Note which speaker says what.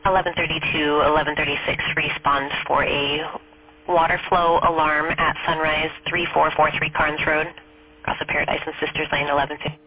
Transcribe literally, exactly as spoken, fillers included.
Speaker 1: eleven thirty-two, eleven thirty-six respond for a water flow alarm at Sunrise, three four four three Carnes Road, across the Paradise and Sisters Lane, eleven fifty.